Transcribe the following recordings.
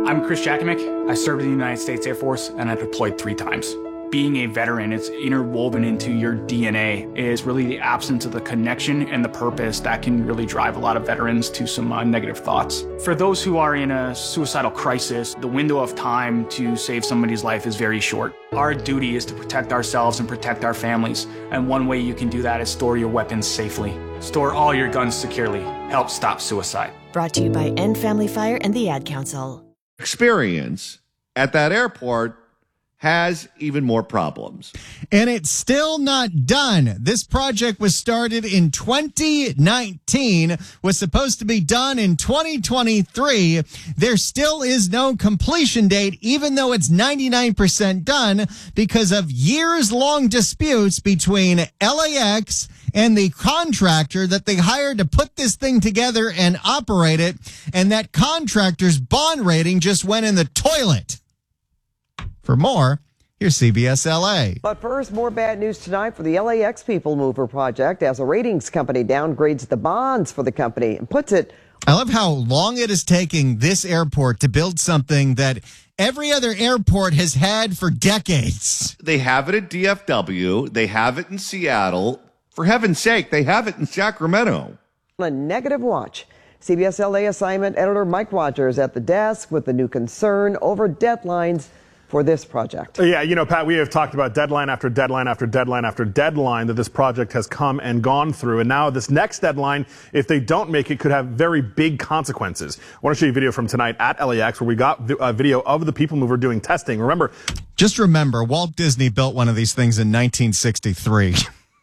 I'm Chris Jakimick. I served in the United States Air Force and I deployed 3 times. Being a veteran, it's interwoven into your DNA, is really the absence of the connection and the purpose that can really drive a lot of veterans to some negative thoughts. For those who are in a suicidal crisis, the window of time to save somebody's life is very short. Our duty is to protect ourselves and protect our families, and one way you can do that is store your weapons safely. Store all your guns securely. Help stop suicide. Brought to you by End Family Fire and the Ad Council. Experience at that airport has even more problems. And it's still not done. This project was started in 2019, was supposed to be done in 2023. There still is no completion date, even though it's 99% done, because of years-long disputes between LAX and the contractor that they hired to put this thing together and operate it. And that contractor's bond rating just went in the toilet. For more, here's CBS LA. But first, more bad news tonight for the LAX People Mover project as a ratings company downgrades the bonds for the company and puts it. I love how long it is taking this airport to build something that every other airport has had for decades. They have it at DFW. They have it in Seattle. For heaven's sake, they have it in Sacramento. A negative watch. CBS LA assignment editor Mike Rogers at the desk with the new concern over deadlines for this project. Yeah, you know, Pat, we have talked about deadline after deadline after deadline after deadline that this project has come and gone through. And now this next deadline, if they don't make it, could have very big consequences. I want to show you a video from tonight at LAX where we got a video of the People Mover doing testing. Just remember, Walt Disney built one of these things in 1963.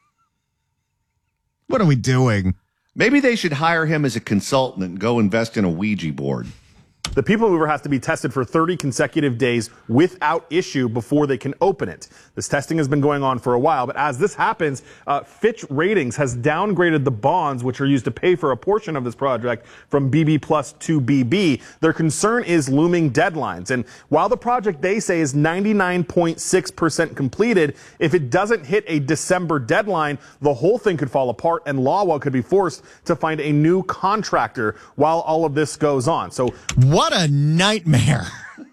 What are we doing? Maybe they should hire him as a consultant and go invest in a Ouija board. The People Mover has to be tested for 30 consecutive days without issue before they can open it. This testing has been going on for a while, but as this happens, Fitch Ratings has downgraded the bonds which are used to pay for a portion of this project from BB plus to BB. Their concern is looming deadlines. And while the project, they say, is 99.6% completed, if it doesn't hit a December deadline, the whole thing could fall apart and LAWA could be forced to find a new contractor while all of this goes on. So what a nightmare.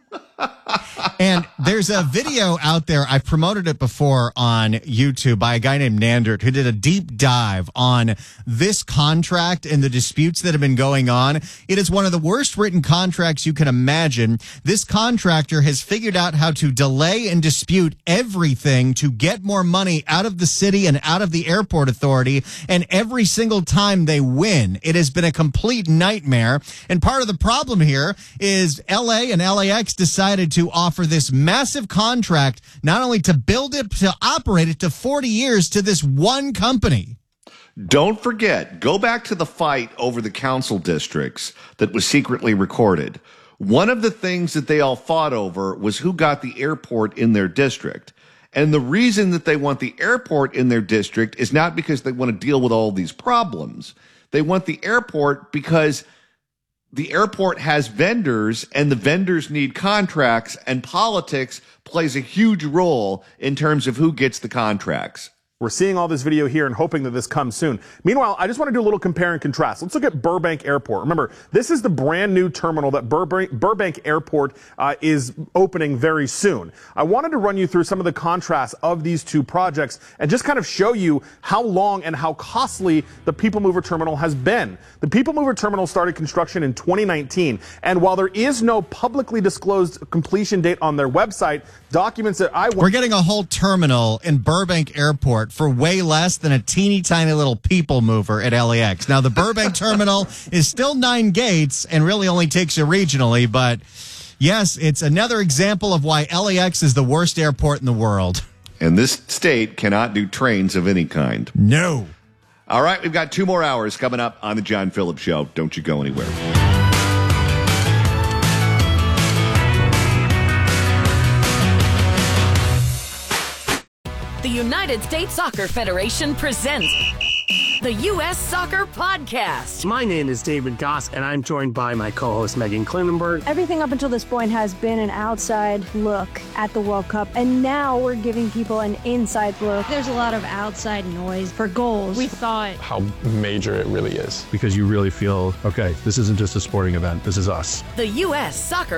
And there's a video out there. I've promoted it before on YouTube by a guy named Nandert who did a deep dive on this contract and the disputes that have been going on. It is one of the worst written contracts you can imagine. This contractor has figured out how to delay and dispute everything to get more money out of the city and out of the airport authority. And every single time they win, it has been a complete nightmare. And part of the problem here is LA and LAX decided to offer this massive contract, not only to build it, to operate it to 40 years to this one company. Don't forget, go back to the fight over the council districts that was secretly recorded. One of the things that they all fought over was who got the airport in their district. And the reason that they want the airport in their district is not because they want to deal with all these problems. They want the airport because the airport has vendors and the vendors need contracts, and politics plays a huge role in terms of who gets the contracts. We're seeing all this video here and hoping that this comes soon. Meanwhile, I just want to do a little compare and contrast. Let's look at Burbank Airport. Remember, this is the brand new terminal that Burbank Airport is opening very soon. I wanted to run you through some of the contrasts of these two projects and just kind of show you how long and how costly the People Mover Terminal has been. The People Mover Terminal started construction in 2019, and while there is no publicly disclosed completion date on their website, documents that We're getting a whole terminal in Burbank Airport for way less than a teeny tiny little People Mover at LAX. Now, the Burbank terminal is still 9 gates and really only takes you regionally, but yes, it's another example of why LAX is the worst airport in the world. And this state cannot do trains of any kind. No. All right, we've got 2 more hours coming up on the John Phillips Show. Don't you go anywhere. The United States Soccer Federation presents the U.S. Soccer Podcast. My name is David Goss, and I'm joined by my co-host Megan Klinenberg. Everything up until this point has been an outside look at the World Cup, and now we're giving people an inside look. There's a lot of outside noise for goals. We thought how major it really is. Because you really feel, okay, this isn't just a sporting event, this is us. The U.S. Soccer